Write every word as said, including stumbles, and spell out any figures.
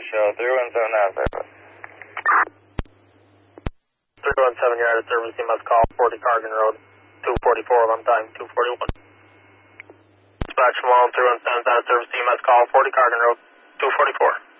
show, three one seven out of service. three one seven, you're out of service, you must call forty Cargan Road, two forty-four, on time, two forty-one. Dispatch from Malone, three one seven, out of service, you must call forty Cargan Road, two forty-four.